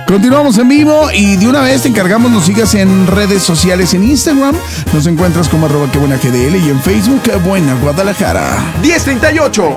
Continuamos en vivo y de una vez te encargamos nos sigas en redes sociales. En Instagram nos encuentras como @quebuenagdl y en Facebook Buena Guadalajara. 1038.